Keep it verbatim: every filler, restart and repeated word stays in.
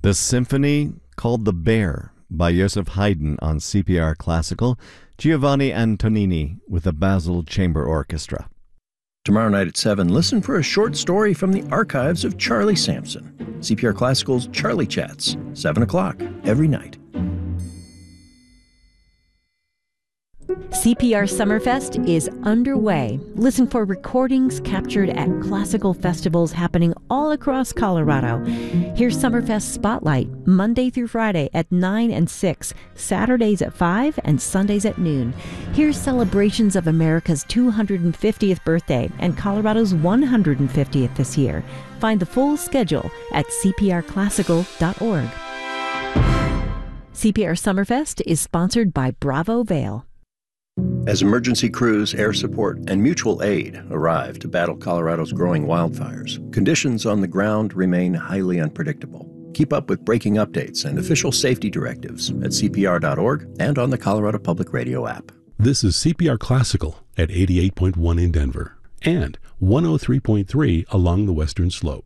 The symphony called The Bear by Joseph Haydn on C P R Classical, Giovanni Antonini with the Basel Chamber Orchestra. Tomorrow night at seven, listen for a short story from the archives of Charlie Sampson. C P R Classical's Charlie Chats, seven o'clock every night. C P R Summerfest is underway. Listen for recordings captured at classical festivals happening all across Colorado. Here's Summerfest Spotlight, Monday through Friday at nine and six, Saturdays at five, and Sundays at noon. Here's celebrations of America's two hundred fiftieth birthday and Colorado's one hundred fiftieth this year. Find the full schedule at c p r classical dot org. C P R Summerfest is sponsored by Bravo Vail. As emergency crews, air support, and mutual aid arrive to battle Colorado's growing wildfires, conditions on the ground remain highly unpredictable. Keep up with breaking updates and official safety directives at c p r dot org and on the Colorado Public Radio app. This is C P R Classical at eighty-eight point one in Denver and one oh three point three along the Western Slope.